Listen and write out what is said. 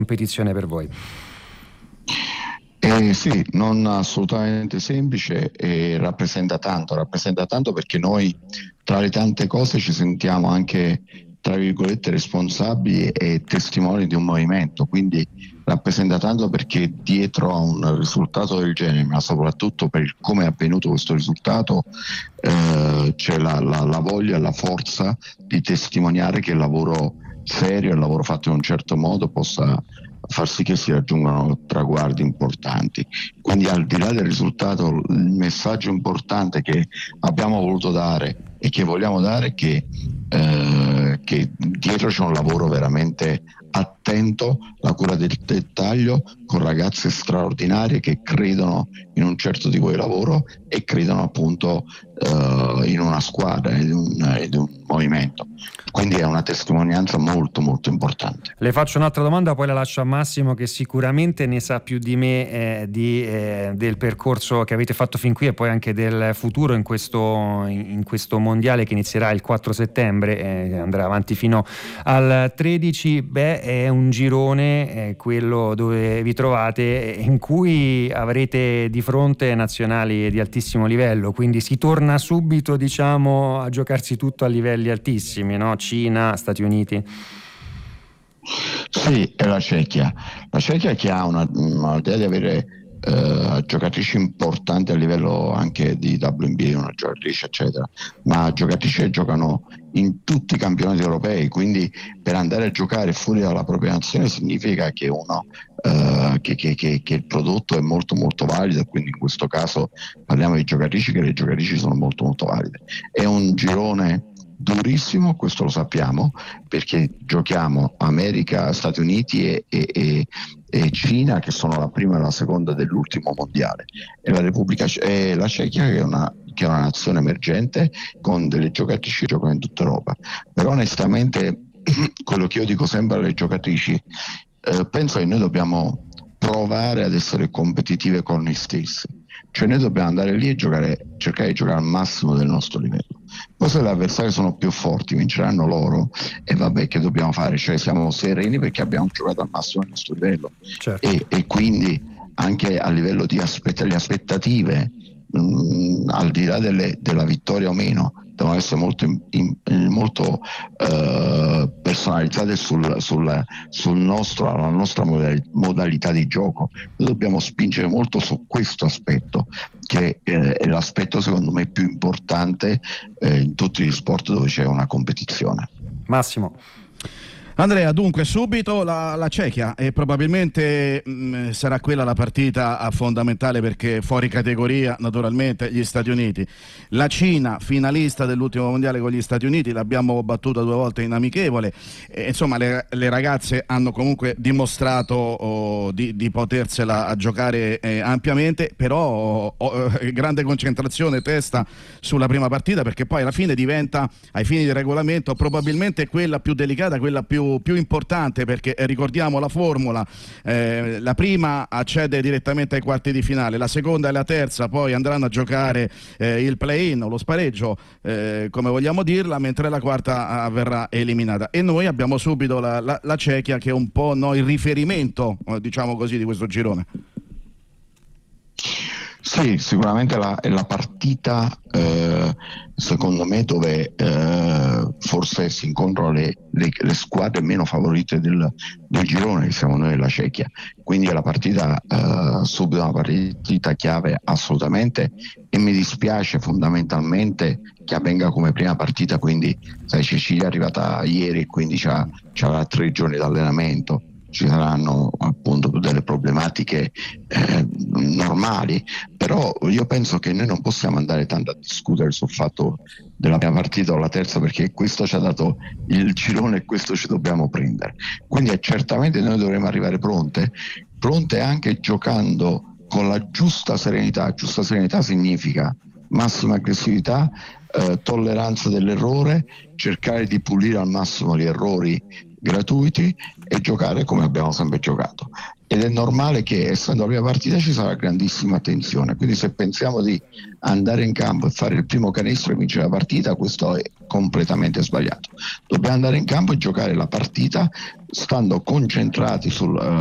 competizione per voi. Sì, non assolutamente semplice, e rappresenta tanto perché noi tra le tante cose ci sentiamo anche, tra virgolette, responsabili e testimoni di un movimento, quindi rappresenta tanto perché dietro a un risultato del genere, ma soprattutto per come è avvenuto questo risultato, c'è la voglia e la forza di testimoniare che il lavoro serio, il lavoro fatto in un certo modo possa far sì che si raggiungano traguardi importanti. Quindi al di là del risultato, il messaggio importante che abbiamo voluto dare e che vogliamo dare è che dietro c'è un lavoro veramente attento, la cura del dettaglio, con ragazze straordinarie che credono in un certo tipo di lavoro e credono appunto in una squadra, in un movimento. Quindi è una testimonianza molto molto importante. Le faccio un'altra domanda, poi la lascio a Massimo, che sicuramente ne sa più di me del percorso che avete fatto fin qui e poi anche del futuro in questo mondiale che inizierà il 4 settembre, andrà avanti fino al 13. È un girone, quello dove vi trovate, in cui avrete di fronte nazionali di altissimo livello, quindi si torna subito, diciamo, a giocarsi tutto a livelli altissimi, no? Cina, Stati Uniti. Sì, è la Cechia. La Cechia che ha un'idea di avere giocatrici importanti a livello anche di WNBA, una giocatrice eccetera, ma giocatrici che giocano in tutti i campionati europei, quindi per andare a giocare fuori dalla propria nazione significa che che il prodotto è molto molto valido, e quindi in questo caso parliamo di giocatrici, che le giocatrici sono molto molto valide. È un girone durissimo, questo lo sappiamo, perché giochiamo America, Stati Uniti e Cina, che sono la prima e la seconda dell'ultimo mondiale, e la Cechia che è una nazione emergente con delle giocatrici che giocano in tutta Europa. Però onestamente quello che io dico sempre alle giocatrici, penso che noi dobbiamo provare ad essere competitive con noi stessi, cioè noi dobbiamo andare lì e cercare di giocare al massimo del nostro livello. Poi se gli avversari sono più forti, vinceranno loro, e vabbè, che dobbiamo fare? Cioè siamo sereni perché abbiamo giocato al massimo del nostro livello. Certo. E quindi anche a livello di le aspettative, al di là della vittoria o meno, devono essere molto personalizzate sulla nostra modalità di gioco. Noi dobbiamo spingere molto su questo aspetto, che è l'aspetto secondo me più importante in tutti gli sport dove c'è una competizione. Massimo. Andrea, dunque subito la Cechia, e probabilmente sarà quella la partita fondamentale, perché fuori categoria naturalmente gli Stati Uniti. La Cina, finalista dell'ultimo mondiale con gli Stati Uniti, l'abbiamo battuta 2 volte in amichevole, insomma le ragazze hanno comunque dimostrato di potersela giocare ampiamente, però grande concentrazione, testa sulla prima partita, perché poi alla fine diventa, ai fini del regolamento, probabilmente quella più delicata, quella più importante, perché ricordiamo la formula, la prima accede direttamente ai quarti di finale, la seconda e la terza poi andranno a giocare il play-in o lo spareggio, come vogliamo dirla, mentre la quarta verrà eliminata. E noi abbiamo subito la Cechia, che è un po' il riferimento, diciamo così, di questo girone. Sì, sicuramente è la partita, secondo me, dove forse si incontrano le squadre meno favorite del girone, che siamo noi e la Cechia. Quindi è la partita, subito una partita chiave assolutamente, e mi dispiace fondamentalmente che avvenga come prima partita. Quindi sai, Cecilia è arrivata ieri e quindi c'ha 3 giorni di allenamento. Ci saranno appunto delle problematiche normali, però io penso che noi non possiamo andare tanto a discutere sul fatto della prima partita o la terza, perché questo ci ha dato il girone e questo ci dobbiamo prendere. Quindi certamente noi dovremo arrivare pronte anche giocando con la giusta serenità. Giusta serenità significa massima aggressività, tolleranza dell'errore, cercare di pulire al massimo gli errori gratuiti e giocare come abbiamo sempre giocato. ed è normale che, essendo la prima partita, ci sarà grandissima tensione. Quindi se pensiamo di andare in campo e fare il primo canestro e vincere la partita, questo è completamente sbagliato. Dobbiamo andare in campo e giocare la partita stando concentrati sul